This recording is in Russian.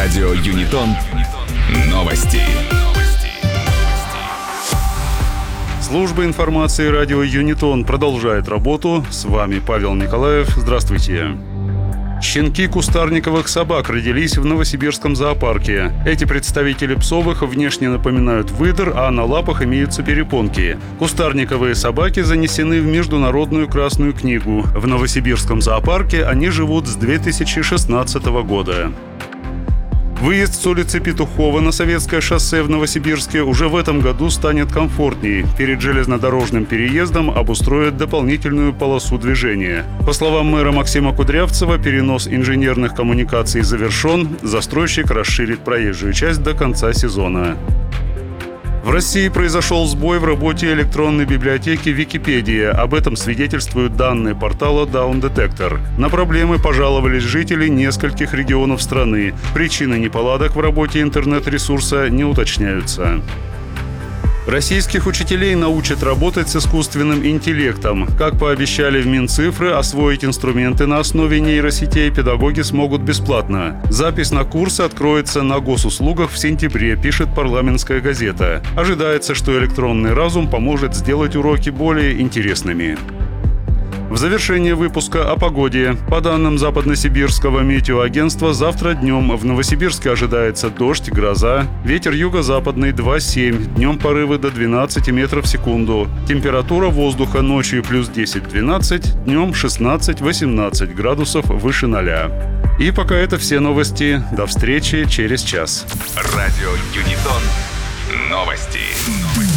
Радио Юнитон. Новости. Служба информации радио Юнитон продолжает работу. С вами Павел Николаев. Здравствуйте. Щенки кустарниковых собак родились в Новосибирском зоопарке. Эти представители псовых внешне напоминают выдр, а на лапах имеются перепонки. Кустарниковые собаки занесены в Международную Красную книгу. В Новосибирском зоопарке они живут с 2016 года. Выезд с улицы Петухова на Советское шоссе в Новосибирске уже в этом году станет комфортней. Перед железнодорожным переездом обустроят дополнительную полосу движения. По словам мэра Максима Кудрявцева, перенос инженерных коммуникаций завершен. Застройщик расширит проезжую часть до конца сезона. В России произошел сбой в работе электронной библиотеки Википедия. Об этом свидетельствуют данные портала Down Detector. На проблемы пожаловались жители нескольких регионов страны. Причины неполадок в работе интернет-ресурса не уточняются. Российских учителей научат работать с искусственным интеллектом. Как пообещали в Минцифры, освоить инструменты на основе нейросетей педагоги смогут бесплатно. Запись на курсы откроется на госуслугах в сентябре, пишет «Парламентская газета». Ожидается, что электронный разум поможет сделать уроки более интересными. В завершение выпуска о погоде. По данным Западносибирского метеоагентства, завтра днем в Новосибирске ожидается дождь, гроза. Ветер юго-западный 2,7. Днем порывы до 12 метров в секунду. Температура воздуха ночью плюс 10-12, днем 16-18 градусов выше 0. И пока это все новости. До встречи через час. Радио Юнитон. Новости.